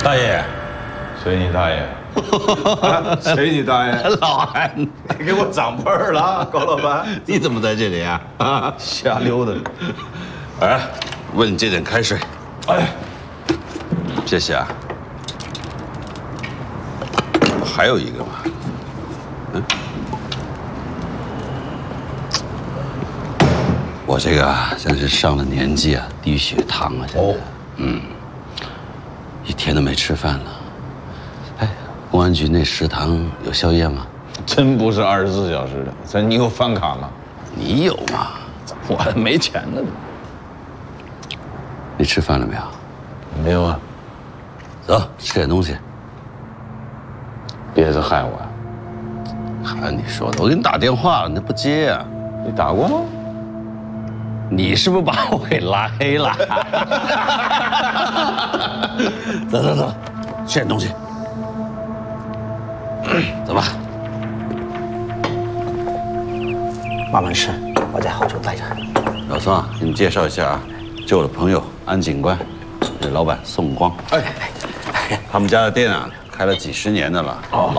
大爷， 随你大爷。 随你大爷。 老韩， 你给我长辈儿了啊，高老板。 你怎么在这里啊？啊， 瞎溜达。 哎，问你这点开水。 哎， 谢谢啊。还有一个嘛，我这个啊，真是上了年纪啊，低血糖啊，现在，一天都没吃饭了。哎，公安局那食堂有宵夜吗？ 真不是24小时的，你有饭卡吗？ 你有吗？ 我还没钱呢。 你吃饭了没有？ 没有啊， 走，吃点东西。 别是害我呀？ 还你说的，我给你打电话了，你都不接啊？ 你打过吗？ 你是不是把我给拉黑了？走走走，吃点东西。走吧。 慢慢吃，我在后头待着。 老宋啊，给你介绍一下啊，这我的朋友安警官，这老板宋光。哎，他们家的店啊，开了几十年的了。哦。